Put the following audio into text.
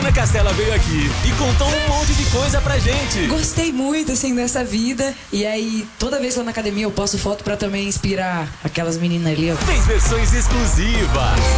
Bruna Castela veio aqui e contou um monte de coisa pra gente. Gostei muito, assim, dessa vida. E aí, toda vez que eu tô na academia, eu posto foto pra também inspirar aquelas meninas ali, ó. Fez versões exclusivas.